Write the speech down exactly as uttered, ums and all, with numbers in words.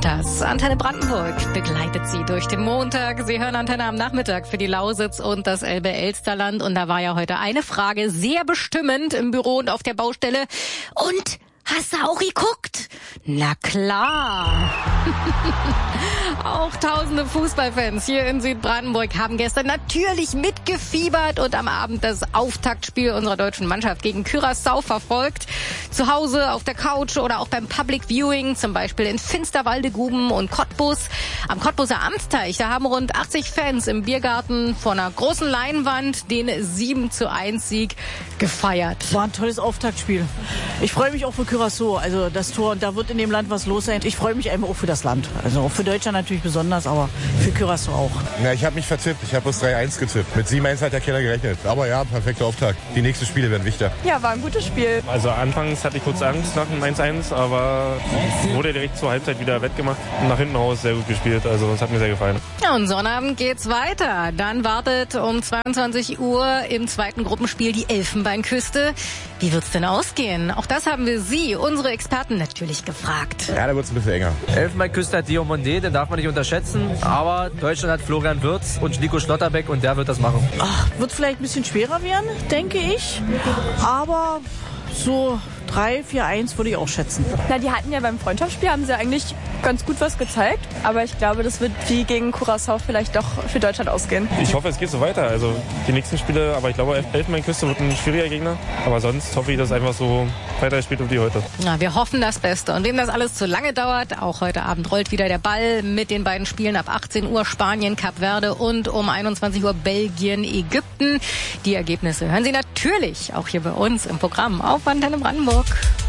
das. Antenne Brandenburg begleitet Sie durch den Montag. Sie hören Antenne am Nachmittag für die Lausitz und das Elbe-Elsterland. Und da war ja heute eine Frage sehr bestimmend im Büro und auf der Baustelle. Und hast du auch geguckt? Na klar. Auch tausende Fußballfans hier in Südbrandenburg haben gestern natürlich mitgefiebert und am Abend das Auftaktspiel unserer deutschen Mannschaft gegen Curaçao verfolgt. Zu Hause, auf der Couch oder auch beim Public Viewing, zum Beispiel in Finsterwalde, Guben und Cottbus. Am Cottbuser Amtsteich, da haben rund achtzig Fans im Biergarten vor einer großen Leinwand den sieben zu eins Sieg gefeiert. War ein tolles Auftaktspiel. Ich freue mich auch für Curaçao, also das Tor, da wird in dem Land was los sein. Ich freue mich einfach auch für das Land. Also auch für Deutschland natürlich besonders, aber für Curaçao auch. Ja, ich habe mich vertippt. Ich habe bloß drei eins getippt. Mit sieben eins hat ja keiner gerechnet. Aber ja, perfekter Auftakt. Die nächsten Spiele werden wichtiger. Ja, war ein gutes Spiel. Also anfangs hatte ich kurz Angst nach dem eins eins, aber wurde direkt zur Halbzeit wieder wettgemacht. Und nach hinten raus sehr gut gespielt. Also es hat mir sehr gefallen. Ja, und Sonnabend geht's weiter. Dann wartet um zweiundzwanzig Uhr im zweiten Gruppenspiel die Elfenbeinküste. Wie wird's denn ausgehen? Auch das haben wir Sie, unsere Experten, natürlich gefragt. Ja, da wird's ein bisschen enger. Elfenbeinküste hat Diomandé, den darf man nicht unterschätzen. Aber Deutschland hat Florian Wirtz und Nico Schlotterbeck und der wird das machen. Ach, wird vielleicht ein bisschen schwerer werden, denke ich. Aber so drei, vier, eins würde ich auch schätzen. Na, die hatten ja beim Freundschaftsspiel, haben sie eigentlich ganz gut was gezeigt. Aber ich glaube, das wird wie gegen Curaçao vielleicht doch für Deutschland ausgehen. Ich hoffe, es geht so weiter. Also die nächsten Spiele, aber ich glaube, Elfenbeinküste wird ein schwieriger Gegner. Aber sonst hoffe ich, dass einfach so weiter spielt wie heute. Ja, wir hoffen das Beste. Und wem das alles zu lange dauert, auch heute Abend rollt wieder der Ball mit den beiden Spielen ab achtzehn Uhr Spanien, Kap Verde und um einundzwanzig Uhr Belgien, Ägypten. Die Ergebnisse hören Sie natürlich auch hier bei uns im Programm auf Antenne Brandenburg.